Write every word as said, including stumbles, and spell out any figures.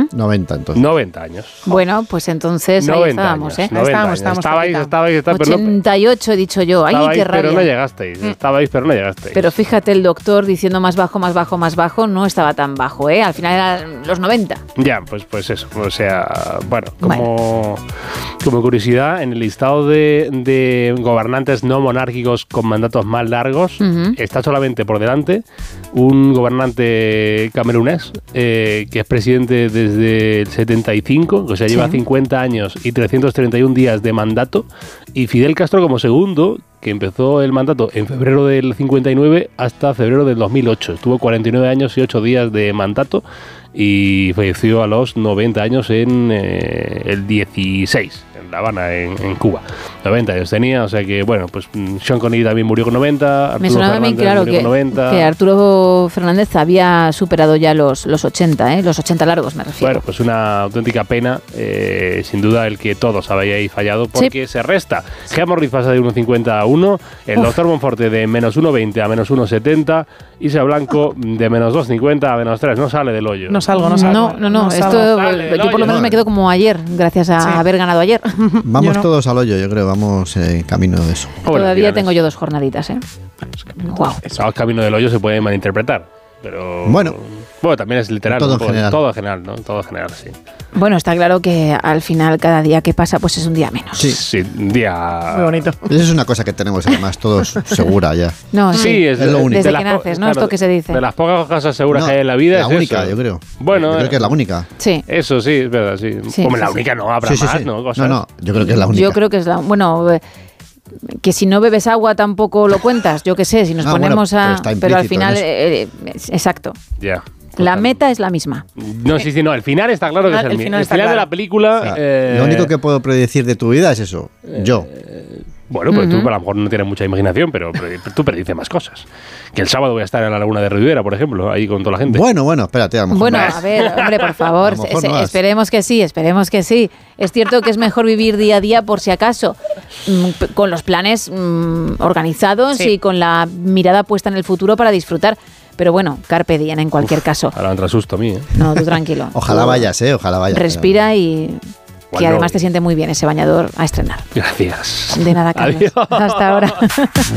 noventa entonces. noventa años. Bueno, pues entonces ahí estábamos, años, ¿eh? noventa Estábamos, años. estábamos. Estabais, estabais, estabais, pero no- ochenta y ocho he dicho yo. Ay, estabais, qué rabia. pero no llegasteis. Estabais, pero no llegasteis. Pero fíjate, el doctor diciendo más bajo, más bajo, más bajo, no estaba tan bajo, ¿eh? Al final eran los noventa. Ya, pues, pues eso. O sea, bueno, como, como curiosidad, en el listado de, de gobernantes no monárquicos con mandatos más largos, Ujú. está solamente por delante un gobernante camerunés eh, que es presidente desde el setenta y cinco, o sea, lleva Sí. cincuenta años y trescientos treinta y un días de mandato, y Fidel Castro como segundo, que empezó el mandato en febrero del cincuenta y nueve hasta febrero del dos mil ocho. Estuvo cuarenta y nueve años y ocho días de mandato y falleció a los noventa años en eh, el dieciséis, en La Habana, en, en Cuba. noventa años tenía, o sea que, bueno, pues mm, Sean Connery también murió con noventa, Me Arturo sonaba también, Fernández claro, murió que, con noventa. que Arturo Fernández había superado ya los, los ochenta, ¿eh? Los ochenta largos, me refiero. Bueno, pues una auténtica pena, eh, sin duda, el que todos habíais fallado, porque se resta. Gea Morris pasa de uno cincuenta a uno, el Uf. doctor Monforte de menos uno veinte a menos uno setenta, Isa Blanco de menos dos cincuenta a menos tres, no sale del hoyo. No salgo, no salgo. No, no, no, esto Sale del yo por lo hoyo. menos me quedo como ayer, gracias a Sí. haber ganado ayer. Vamos Yo no. todos al hoyo, yo creo, vamos en camino de eso. Bueno, Todavía finales. tengo yo dos jornaditas, ¿eh? Wow. Esos camino del hoyo se puede malinterpretar, pero... Bueno. Bueno, también es literal. Todo un en poco, general. Todo en general, ¿no? Todo en general, sí. Bueno, está claro que al final cada día que pasa pues es un día menos. Sí. Sí, un día... Muy bonito. Eso es una cosa que tenemos además todos segura ya. No, Sí, sí. es, Es lo único. Desde de que las po- naces, ¿no? Esto que se dice. De las pocas cosas seguras No, que hay en la vida la es única, eso. yo creo. Bueno, yo creo eh, que es la única. Sí. Eso sí, es verdad, sí. Sí, Hombre, sí, la sí. única no, habrá Sí, sí, más, sí. ¿no? No, Cosas. no, yo creo que es la única. Yo creo que es la... Bueno, eh, que si no bebes agua tampoco lo cuentas, yo qué sé, si nos Ah, bueno, ponemos pero a... está Pero al implícito final, en eh, eh, exacto. Ya. La Total. meta es la misma. No, sí, sí, no. El final está claro que Ah, es el, el mi- final el está final de claro. la película. O sea, eh, lo único que puedo predecir de tu vida es eso. Yo. Bueno, pues Ujú. tú a lo mejor no tienes mucha imaginación, pero, pero tú predices más cosas. Que el sábado voy a estar en la Laguna de Ribera, por ejemplo, ahí con toda la gente. Bueno, bueno, espérate, a lo mejor Bueno, no. a ver, hombre, por favor, A lo mejor se- no vas. esperemos que sí, esperemos que sí. Es cierto que es mejor vivir día a día por si acaso, mm, p- con los planes mm, organizados Sí. y con la mirada puesta en el futuro para disfrutar. Pero bueno, carpe diem en cualquier caso. Ahora me entra susto a mí, ¿eh? No, tú tranquilo. Ojalá Tú vayas, ¿eh? Ojalá vayas. Respira y que Bueno. además te siente muy bien ese bañador a estrenar. Gracias. De nada, Carlos. Adiós. Hasta ahora.